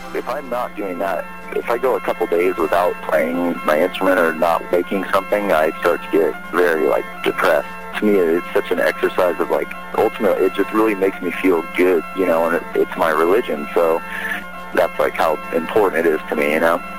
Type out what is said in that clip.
if I'm not doing that, if I go a couple days without playing my instrument or not making something, I start to get very, like, depressed. To me, it's such an exercise of, like, ultimately, it just really makes me feel good, you know, and it's my religion, so that's, like, how important it is to me, you know?